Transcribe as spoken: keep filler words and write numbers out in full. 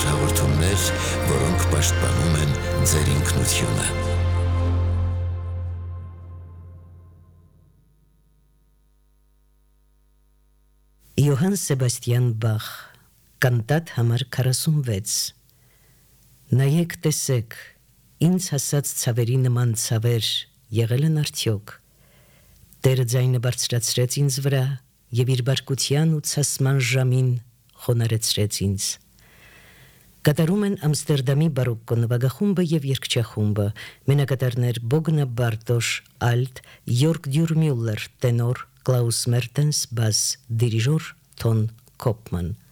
բոլոր հաղորդումներ, որոնք պաշտպանում են ձեր ինքնությունը։ Յոհան Սեբաստիան Բախ, կանտատ համար քառասունվեց։ Նայեք, տեսեք, ինձ հասած ցավերի նման ցավեր եղել են արդյոք։ Տերը ձայնը բարձրացրեց ինձ վրա եւ իր բարկության ու ցասման ժամին խոնարհեցրեց ինձ։ Կատարում են Ամստերդամի բարոկկո նվագախումբը եւ երգչախումբը, մենակատարներ Բոգնա Բարտոշ, ալտ, Յորգ Դյուրմյուլլեր, տենոր, Կլաուս Մերտենս, բաս, դիրիժոր Թոն Կոպման։